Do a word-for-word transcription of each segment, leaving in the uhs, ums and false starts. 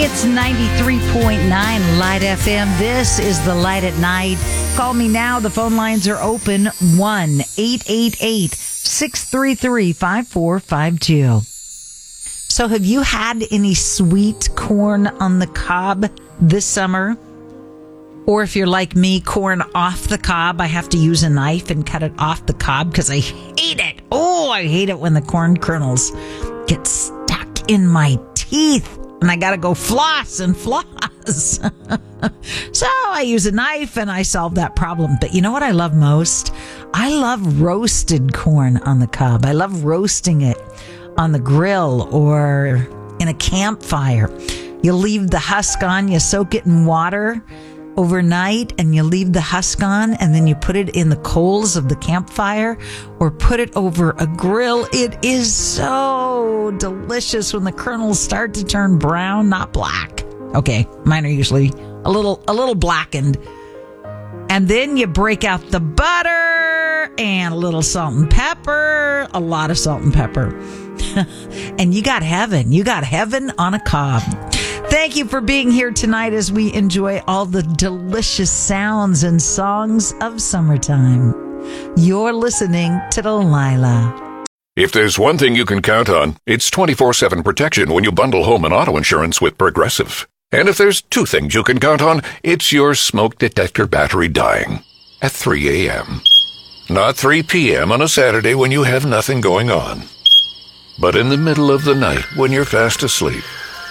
It's ninety-three point nine Light F M. This is the Light at Night. Call me now. The phone lines are open. one eight eight eight, six three three, five four five two. So have you had any sweet corn on the cob this summer? Or if you're like me, corn off the cob, I have to use a knife and cut it off the cob because I hate it. Oh, I hate it when the corn kernels get stuck in my teeth. And I got to go floss and floss. So I use a knife and I solve that problem. But you know what I love most? I love roasted corn on the cob. I love roasting it on the grill or in a campfire. You leave the husk on, you soak it in water overnight, and you leave the husk on, and then you put it in the coals of the campfire or put it over a grill. It is so delicious when the kernels start to turn brown, not black. Okay, mine are usually a little a little blackened. And then you break out the butter and a little salt and pepper, a lot of salt and pepper. And you got heaven. You got heaven on a cob. Thank you for being here tonight as we enjoy all the delicious sounds and songs of summertime. You're listening to Delilah. If there's one thing you can count on, it's twenty-four seven protection when you bundle home and auto insurance with Progressive. And if there's two things you can count on, it's your smoke detector battery dying at three a.m. Not three p.m. on a Saturday when you have nothing going on, but in the middle of the night when you're fast asleep.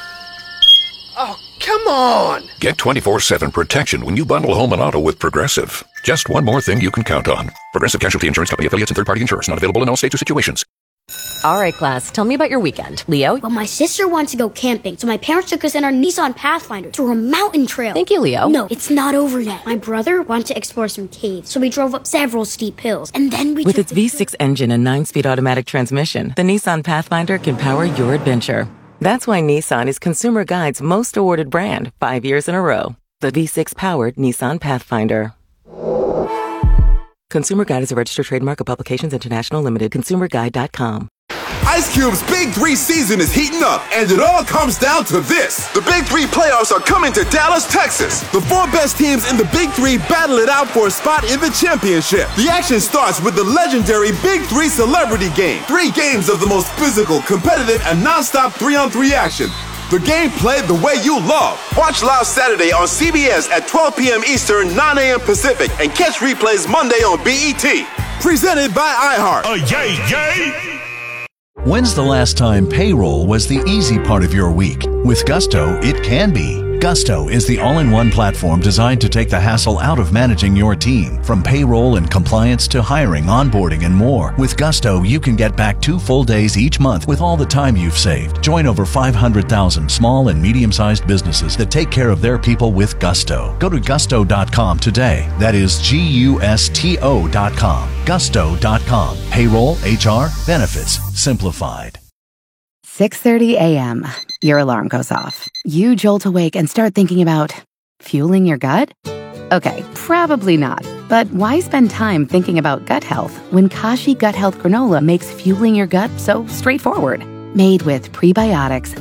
Oh, come on! Get twenty-four seven protection when you bundle home and auto with Progressive. Just one more thing you can count on. Progressive Casualty Insurance Company affiliates and third-party insurers. Not available in all states or situations. All right, class. Tell me about your weekend. Leo? Well, my sister wanted to go camping, so my parents took us in our Nissan Pathfinder through a mountain trail. Thank you, Leo. No, it's not over yet. My brother wanted to explore some caves, so we drove up several steep hills, and then we With took its V six engine and nine-speed automatic transmission, the Nissan Pathfinder can power your adventure. That's why Nissan is Consumer Guide's most awarded brand five years in a row. The V six-powered Nissan Pathfinder. Consumer Guide is a registered trademark of Publications International Limited. consumer guide dot com. Ice Cube's Big Three season is heating up, and it all comes down to this. The Big Three playoffs are coming to Dallas, Texas. The four best teams in the Big Three battle it out for a spot in the championship. The action starts with the legendary Big Three Celebrity Game. Three games of the most physical, competitive, and non-stop three-on-three action. The game played the way you love. Watch live Saturday on C B S at twelve p.m. Eastern, nine a.m. Pacific, and catch replays Monday on B E T. Presented by iHeart. Oh, yay, yay! When's the last time payroll was the easy part of your week? With Gusto, it can be. Gusto is the all-in-one platform designed to take the hassle out of managing your team. From payroll and compliance to hiring, onboarding, and more. With Gusto, you can get back two full days each month with all the time you've saved. Join over five hundred thousand small and medium-sized businesses that take care of their people with Gusto. Go to gusto dot com today. That is G U S T O dot com. gusto dot com. Payroll, H R, benefits, simplified. six thirty a.m. Your alarm goes off. You jolt awake and start thinking about fueling your gut? Okay, probably not. But why spend time thinking about gut health when Kashi Gut Health Granola makes fueling your gut so straightforward? Made with prebiotics,